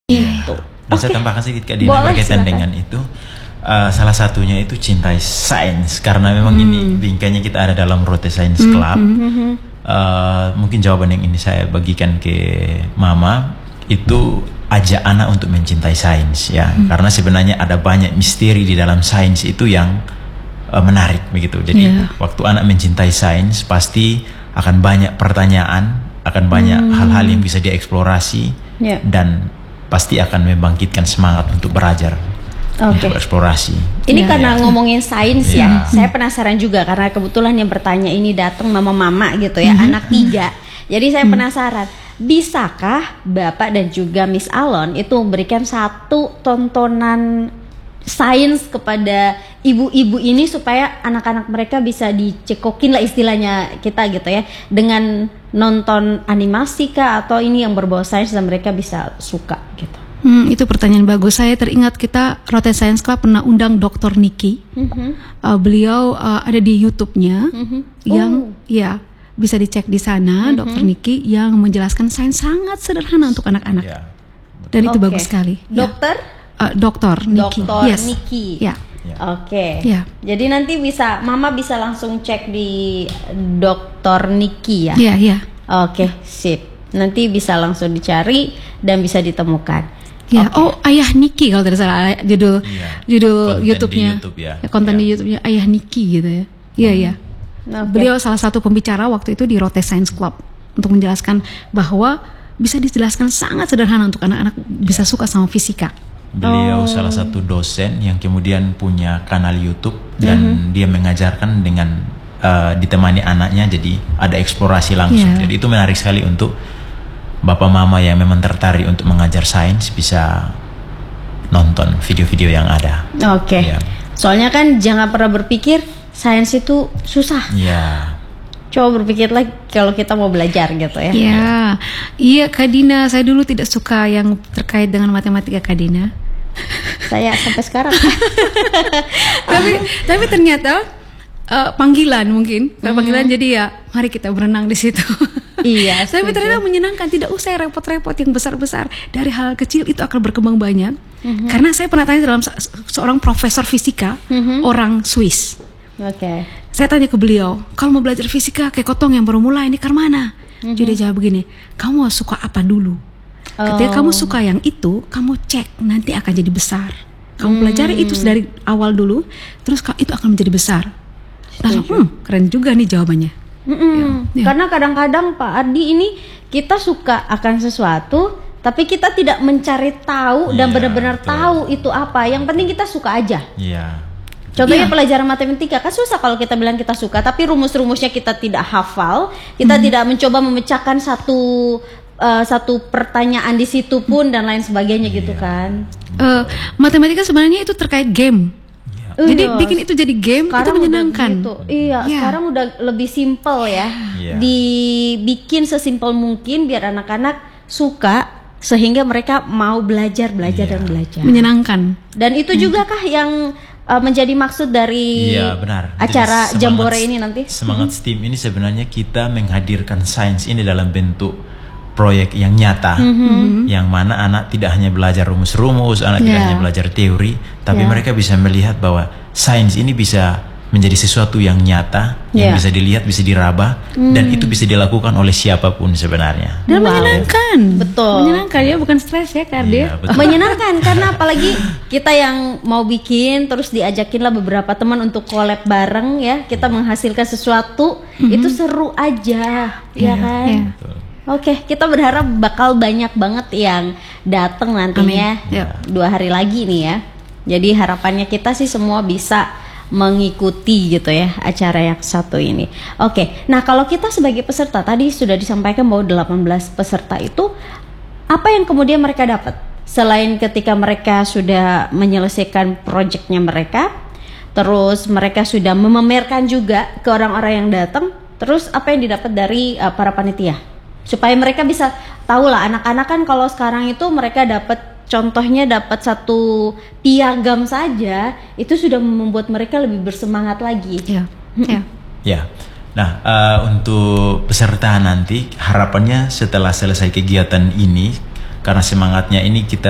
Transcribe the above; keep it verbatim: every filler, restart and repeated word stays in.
Itu. Dan okay. saya tambahkan sedikit Kak Dina berkaitan dengan itu. Uh, salah satunya itu cintai sains, karena memang hmm. ini bingkainya kita ada dalam Rote Science Club. Hmm. Uh, mungkin jawaban yang ini saya bagikan ke Mama itu ajak anak untuk mencintai sains ya, hmm. karena sebenarnya ada banyak misteri di dalam sains itu yang uh, menarik begitu. Jadi yeah. waktu anak mencintai sains pasti akan banyak pertanyaan, akan banyak hmm. hal-hal yang bisa dieksplorasi yeah. dan pasti akan membangkitkan semangat untuk belajar, okay. untuk eksplorasi. Ini ya, karena ya. ngomongin sains ya, ya, saya penasaran juga karena kebetulan yang bertanya ini datang mama-mama gitu ya, mm-hmm. anak tiga. Jadi saya mm. penasaran, bisakah Bapak dan juga Miss Alon itu memberikan satu tontonan sains kepada ibu-ibu ini supaya anak-anak mereka bisa dicekokin lah istilahnya kita gitu ya, dengan nonton animasi kah atau ini yang berbau sains dan mereka bisa suka gitu. Hmm, itu pertanyaan bagus. Saya teringat kita Rote Science Club pernah undang dokter Niki. Mm-hmm. Uh, beliau uh, ada di YouTube-nya mm-hmm. yang oh. ya bisa dicek di sana, mm-hmm. dokter Niki yang menjelaskan sains sangat sederhana untuk anak-anak. Yeah. Dan itu okay. bagus sekali. Dokter? Ya. Uh, dokter Niki. Dokter yes. Niki. Ya. Yeah. Oke. Okay. Yeah. Jadi nanti bisa Mama bisa langsung cek di dokter Niki ya. Iya, yeah, iya. Yeah. Oke, okay, sip. Nanti bisa langsung dicari dan bisa ditemukan. Ya, okay. Oh Ayah Niki kalau tidak salah judul yeah. judul konten YouTube-nya. YouTube, ya. Ya, konten yeah. di YouTube-nya Ayah Niki gitu ya. Iya, hmm. iya. Okay. Beliau salah satu pembicara waktu itu di Rote Science Club untuk menjelaskan bahwa bisa dijelaskan sangat sederhana untuk anak-anak bisa suka sama fisika. Beliau oh. salah satu dosen yang kemudian punya kanal YouTube dan mm-hmm. dia mengajarkan dengan uh, ditemani anaknya, jadi ada eksplorasi langsung. Yeah. Jadi itu menarik sekali untuk Bapak Mama yang memang tertarik untuk mengajar sains bisa nonton video-video yang ada. Oke. Okay. Yeah. Soalnya kan jangan pernah berpikir sains itu susah. Iya. Yeah. Coba berpikir lagi kalau kita mau belajar gitu ya. Iya, iya Kak Dina, saya dulu tidak suka yang terkait dengan matematika Kak Dina. Saya sampai sekarang. tapi tapi ternyata uh, panggilan mungkin, mm-hmm. panggilan jadi ya mari kita berenang di situ. Iya. Tapi ternyata menyenangkan, tidak usah repot-repot yang besar-besar. Dari hal kecil itu akan berkembang banyak. Mm-hmm. Karena saya pernah tanya dalam se- seorang profesor fisika, mm-hmm. orang Swiss. Oke. Okay. Saya tanya ke beliau, kalau mau belajar fisika kayak Kotong yang baru mulai ini ke mana? Mm-hmm. Jadi dia jawab begini, kamu suka apa dulu? Oh. Ketika kamu suka yang itu, kamu cek nanti akan jadi besar. Kamu mm. pelajari itu dari awal dulu, terus itu akan menjadi besar. Langsung, hmm, keren juga nih jawabannya. Ya, ya. Karena kadang-kadang Pak Ardi ini kita suka akan sesuatu, tapi kita tidak mencari tahu dan ya, benar-benar betul. tahu itu apa. Yang penting kita suka aja. Iya. Contohnya yeah. pelajaran matematika kan susah kalau kita bilang kita suka, tapi rumus-rumusnya kita tidak hafal, kita hmm. tidak mencoba memecahkan satu uh, satu pertanyaan di situ pun dan lain sebagainya yeah. gitu kan. Uh, matematika sebenarnya itu terkait game. Yeah. Jadi uh, bikin itu jadi game sekarang itu menyenangkan. Gitu. Iya, yeah. sekarang udah lebih simpel ya. Yeah. Dibikin sesimpel mungkin biar anak-anak suka sehingga mereka mau belajar, belajar yeah. dan belajar. Menyenangkan. Dan itu hmm. juga kah yang Uh, menjadi maksud dari ya, benar. acara semangat, Jambore ini nanti? Semangat STEAM ini sebenarnya kita menghadirkan sains ini dalam bentuk proyek yang nyata, mm-hmm. yang mana anak tidak hanya belajar rumus-rumus, anak yeah. tidak hanya belajar teori, tapi yeah. mereka bisa melihat bahwa sains ini bisa menjadi sesuatu yang nyata, yeah. yang bisa dilihat, bisa diraba, mm. dan itu bisa dilakukan oleh siapapun sebenarnya. Dan wow. menyenangkan, betul. Menyenangkan ya, bukan stres ya, Kardia. Iya, menyenangkan karena apalagi kita yang mau bikin, terus diajakinlah beberapa teman untuk collab bareng ya, kita menghasilkan sesuatu, mm-hmm. itu seru aja, yeah. ya kan? Yeah. Oke, okay, kita berharap bakal banyak banget yang datang nantinya yeah. dua hari lagi nih ya. Jadi harapannya kita sih semua bisa mengikuti gitu ya acara yang satu ini. Oke, nah kalau kita sebagai peserta tadi sudah disampaikan bahwa delapan belas peserta itu apa yang kemudian mereka dapat selain ketika mereka sudah menyelesaikan proyeknya mereka, terus mereka sudah memamerkan juga ke orang-orang yang datang, terus apa yang didapat dari uh, para panitia supaya mereka bisa tahu lah anak-anak kan kalau sekarang itu mereka dapat contohnya dapat satu piagam saja itu sudah membuat mereka lebih bersemangat lagi. Ya. Ya. Ya. Nah, uh, untuk peserta nanti harapannya setelah selesai kegiatan ini karena semangatnya ini kita